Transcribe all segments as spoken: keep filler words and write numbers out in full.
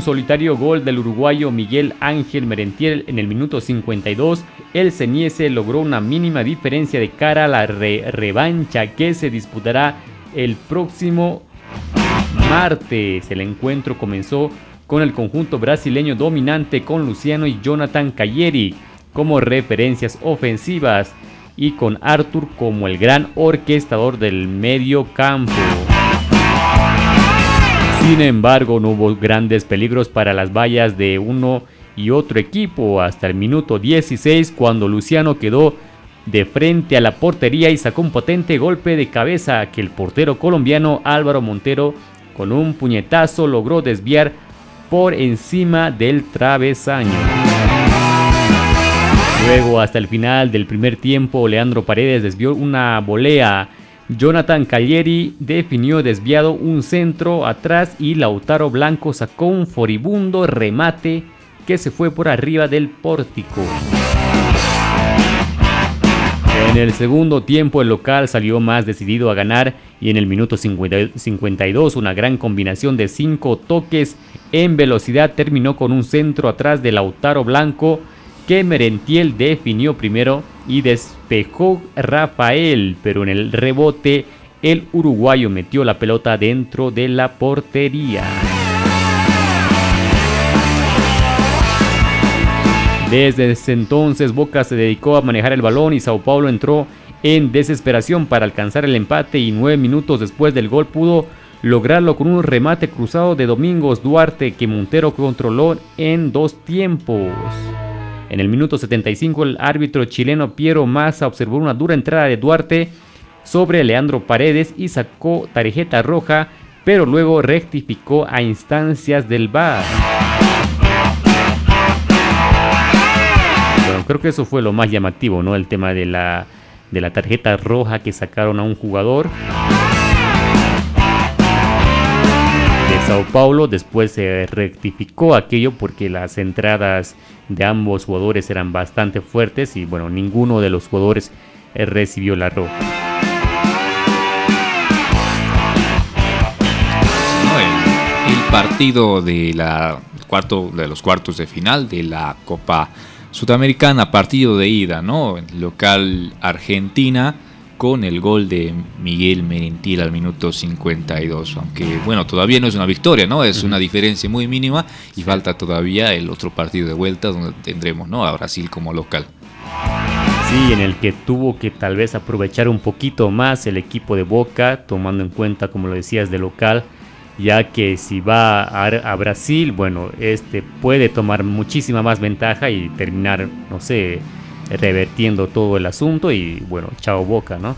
solitario gol del uruguayo Miguel Ángel Merentiel en el minuto cincuenta y dos, el Ceniese logró una mínima diferencia de cara a la re revancha que se disputará el próximo martes. El encuentro comenzó con el conjunto brasileño dominante con Luciano y Jonathan Calleri como referencias ofensivas y con Arthur como el gran orquestador del medio campo. Sin embargo, no hubo grandes peligros para las vallas de uno y otro equipo hasta el minuto dieciséis, cuando Luciano quedó de frente a la portería y sacó un potente golpe de cabeza que el portero colombiano Álvaro Montero con un puñetazo logró desviar por encima del travesaño. Luego, hasta el final del primer tiempo, Leandro Paredes desvió una volea. Jonathan Calleri definió desviado un centro atrás y Lautaro Blanco sacó un furibundo remate que se fue por arriba del pórtico. En el segundo tiempo el local salió más decidido a ganar y en el minuto cincuenta y dos una gran combinación de cinco toques en velocidad terminó con un centro atrás de Lautaro Blanco que Merentiel definió primero y despejó Rafael, pero en el rebote el uruguayo metió la pelota dentro de la portería. Desde ese entonces Boca se dedicó a manejar el balón y Sao Paulo entró en desesperación para alcanzar el empate y nueve minutos después del gol pudo lograrlo con un remate cruzado de Domingos Duarte que Montero controló en dos tiempos. En el minuto setenta y cinco el árbitro chileno Piero Massa observó una dura entrada de Duarte sobre Leandro Paredes y sacó tarjeta roja, pero luego rectificó a instancias del V A R. Bueno, creo que eso fue lo más llamativo, ¿no? El tema de la, de la tarjeta roja que sacaron a un jugador de Sao Paulo. Después se rectificó aquello porque las entradas de ambos jugadores eran bastante fuertes y bueno, ninguno de los jugadores recibió la roja. El, el partido de, la, cuarto, de los cuartos de final de la Copa Sudamericana, partido de ida, ¿no? Local Argentina, con el gol de Miguel Merentiel al minuto cincuenta y dos, aunque bueno, todavía no es una victoria, ¿no? Es una diferencia muy mínima y falta todavía el otro partido de vuelta donde tendremos, ¿no?, a Brasil como local. Sí, en el que tuvo que tal vez aprovechar un poquito más el equipo de Boca, tomando en cuenta, como lo decías, de local, ya que si va a, a Brasil, bueno, este puede tomar muchísima más ventaja y terminar, no sé, revertiendo todo el asunto y bueno, chao Boca, ¿no?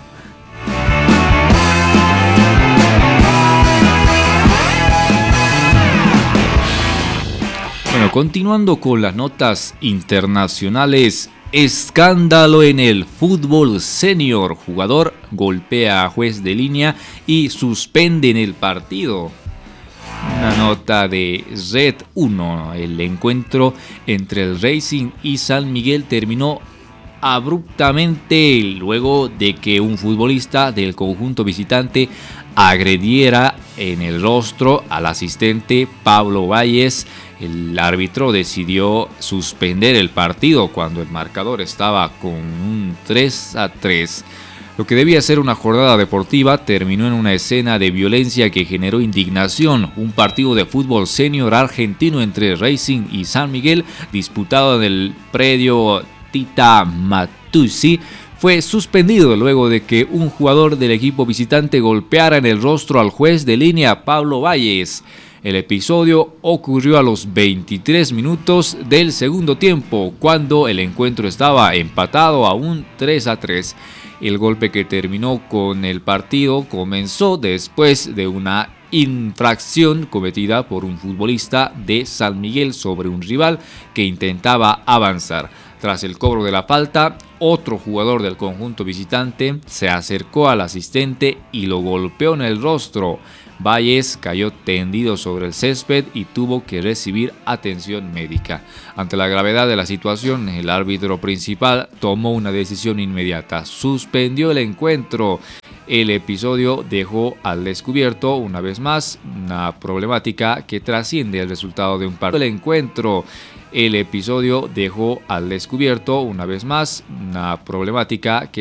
Bueno, continuando con las notas internacionales, escándalo en el fútbol senior, jugador golpea a juez de línea y suspenden el partido. Una nota de Red uno, el encuentro entre el Racing y San Miguel terminó abruptamente luego de que un futbolista del conjunto visitante agrediera en el rostro al asistente Pablo Valles. El árbitro decidió suspender el partido cuando el marcador estaba con un tres a tres. Lo que debía ser una jornada deportiva terminó en una escena de violencia que generó indignación. Un partido de fútbol senior argentino entre Racing y San Miguel, disputado en el predio Tita Matuzzi, fue suspendido luego de que un jugador del equipo visitante golpeara en el rostro al juez de línea Pablo Valles. El episodio ocurrió a los veintitrés minutos del segundo tiempo, cuando el encuentro estaba empatado a un tres a tres. El golpe que terminó con el partido comenzó después de una infracción cometida por un futbolista de San Miguel sobre un rival que intentaba avanzar. Tras el cobro de la falta, otro jugador del conjunto visitante se acercó al asistente y lo golpeó en el rostro. Valles cayó tendido sobre el césped y tuvo que recibir atención médica. Ante la gravedad de la situación, el árbitro principal tomó una decisión inmediata: suspendió el encuentro. El episodio dejó al descubierto una vez más una problemática que trasciende el resultado de un partido. El encuentro, el episodio dejó al descubierto una vez más una problemática que